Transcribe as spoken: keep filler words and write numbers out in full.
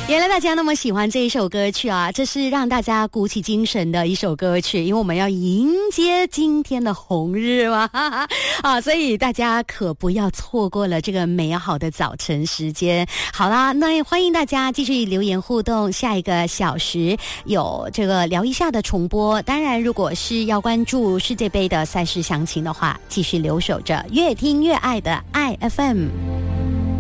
原来大家那么喜欢这一首歌曲啊，这是让大家鼓起精神的一首歌曲，因为我们要迎接今天的红日嘛，哈哈啊，所以大家可不要错过了这个美好的早晨时间。好啦，那也欢迎大家继续留言互动，下一个小时有这个聊一下的重播。当然，如果是要关注世界杯的赛事详情的话，继续留守着越听越爱的爱 F M。